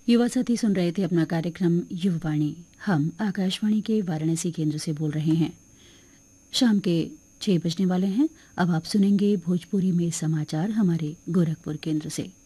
युवा साथी सुन रहे थे अपना कार्यक्रम युववाणी। हम आकाशवाणी के वाराणसी केंद्र से बोल रहे हैं। शाम के 6 बजने वाले हैं। अब आप सुनेंगे भोजपुरी में समाचार हमारे गोरखपुर केंद्र से।